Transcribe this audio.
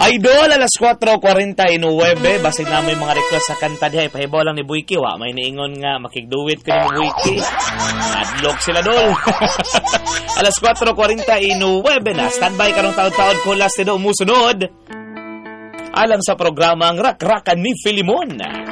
Idol, alas 4:49. Basig na may mga request sa kanta diha. Ipahibaw lang ni Buiki. Wa, may niingon nga makigduwit ko ni Buiki. Adlock sila dol. Alas 4:49 na. Standby karong taon-taon ko last do musunod. Alang sa programang Rak-Rakan ni Filimon.